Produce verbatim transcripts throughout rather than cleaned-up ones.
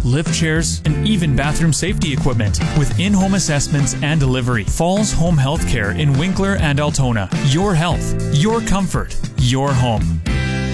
lift chairs, and even bathroom safety equipment. With in-home assessments and delivery, Falls Home Healthcare in Winkler and Altona. Your health, your comfort, your home.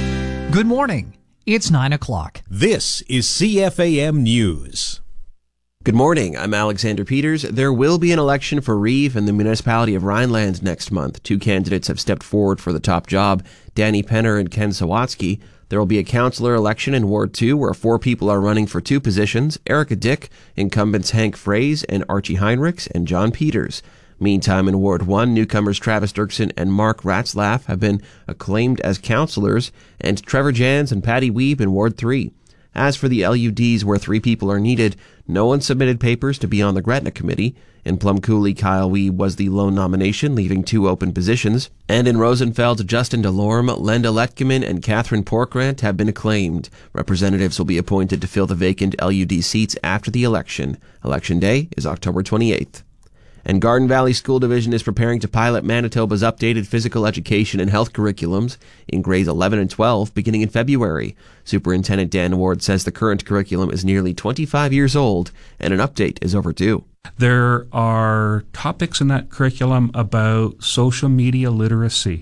Good morning. It's nine o'clock. This is C F A M News. Good morning. I'm Alexander Peters. There will be an election for Reeve in the municipality of Rhineland next month. Two candidates have stepped forward for the top job, Danny Penner and Ken Sawatsky. There will be a councillor election in Ward two where four people are running for two positions, Erica Dick, incumbents Hank Fraze and Archie Heinrichs, and John Peters. Meantime, in Ward one, newcomers Travis Dirksen and Mark Ratzlaff have been acclaimed as councillors, and Trevor Jans and Patty Weeb in Ward three. As for the L U Ds where three people are needed, no one submitted papers to be on the Gretna Committee. In Plum Cooley, Kyle Weeb was the lone nomination, leaving two open positions. And in Rosenfeld, Justin Delorme, Lenda Letkeman, and Catherine Porkrant have been acclaimed. Representatives will be appointed to fill the vacant L U D seats after the election. Election day is October twenty-eighth. And Garden Valley School Division is preparing to pilot Manitoba's updated physical education and health curriculums in grades eleven and twelve beginning in February. Superintendent Dan Ward says the current curriculum is nearly twenty-five years old and an update is overdue. There are topics in that curriculum about social media literacy,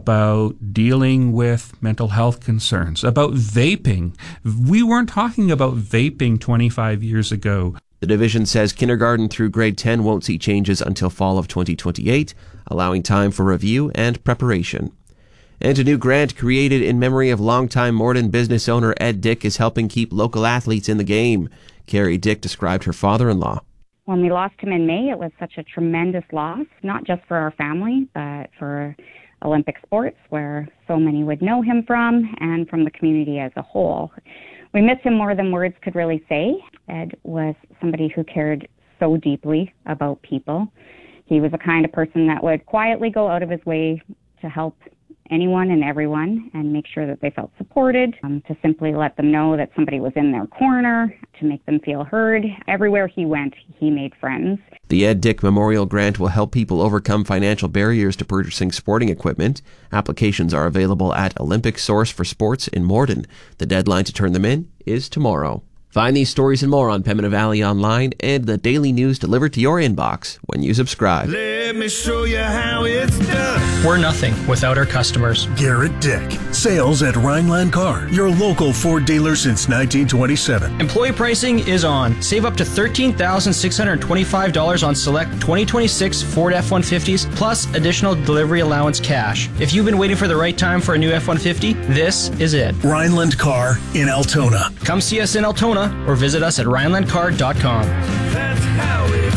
about dealing with mental health concerns, about vaping. We weren't talking about vaping twenty-five years ago. The division says kindergarten through grade ten won't see changes until fall of twenty twenty-eight, allowing time for review and preparation. And a new grant created in memory of longtime Morden business owner Ed Dick is helping keep local athletes in the game. Carrie Dick described her father-in-law. When we lost him in May, it was such a tremendous loss, not just for our family, but for Olympic sports, where so many would know him from, and from the community as a whole. We miss him more than words could really say. Ed was somebody who cared so deeply about people. He was the kind of person that would quietly go out of his way to help anyone and everyone and make sure that they felt supported, um, to simply let them know that somebody was in their corner, to make them feel heard. Everywhere he went, he made friends. The Ed Dick Memorial Grant will help people overcome financial barriers to purchasing sporting equipment. Applications are available at Olympic Source for Sports in Morden. The deadline to turn them in is tomorrow. Find these stories and more on Pembina Valley Online and the daily news delivered to your inbox when you subscribe. Let me show you how it's done. We're nothing without our customers. Garrett Dick. Sales at Rhineland Car, your local Ford dealer since nineteen twenty-seven. Employee pricing is on. Save up to thirteen thousand six hundred twenty-five dollars on select twenty twenty-six Ford F one fifties plus additional delivery allowance cash. If you've been waiting for the right time for a new F one fifty, this is it. Rhineland Car in Altona. Come see us in Altona or visit us at rhineland car dot com. That's how it's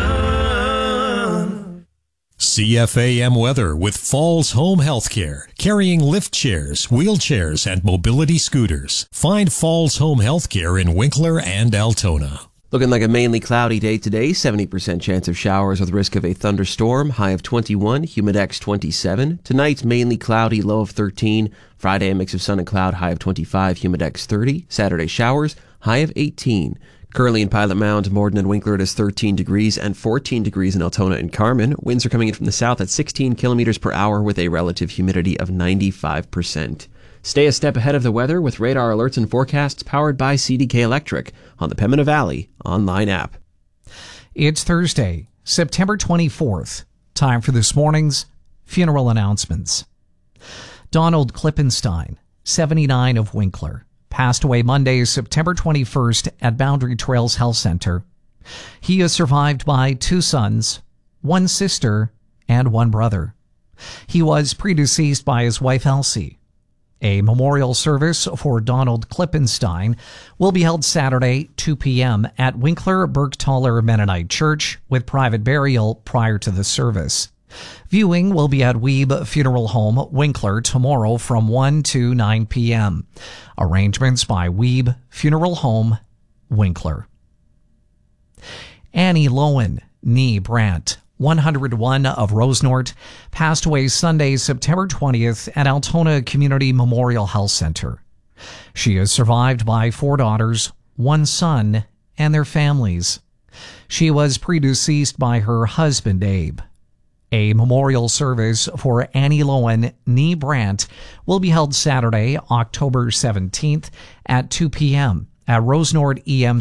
done. C F A M weather with Falls Home Healthcare, carrying lift chairs, wheelchairs, and mobility scooters. Find Falls Home Healthcare in Winkler and Altona. Looking like a mainly cloudy day today, seventy percent chance of showers with risk of a thunderstorm, high of twenty-one, humidex twenty-seven. Tonight, mainly cloudy, low of thirteen. Friday, a mix of sun and cloud, high of twenty-five, humidex thirty. Saturday, showers, high of eighteen. Currently in Pilot Mound, Morden and Winkler, it is thirteen degrees and fourteen degrees in Altona and Carman. Winds are coming in from the south at sixteen kilometers per hour with a relative humidity of ninety-five percent. Stay a step ahead of the weather with radar alerts and forecasts powered by C D K Electric on the Pembina Valley online app. It's Thursday, September twenty-fourth. Time for this morning's funeral announcements. Donald Klippenstein, seventy-nine, of Winkler, passed away Monday, September twenty-first at Boundary Trails Health Center. He is survived by two sons, one sister, and one brother. He was predeceased by his wife Elsie. A memorial service for Donald Klippenstein will be held Saturday, two p.m. at Winkler Bergtaler Mennonite Church with private burial prior to the service. Viewing will be at Weeb Funeral Home, Winkler, tomorrow from one to nine p.m. Arrangements by Weeb Funeral Home, Winkler. Annie Lowen, nee Brandt, one hundred one, of Rosenort, passed away Sunday, September twentieth at Altona Community Memorial Health Center. She is survived by four daughters, one son, and their families. She was predeceased by her husband, Abe. A memorial service for Annie Lowen, nee Brandt, will be held Saturday, October seventeenth at two p.m. at Rosenort E M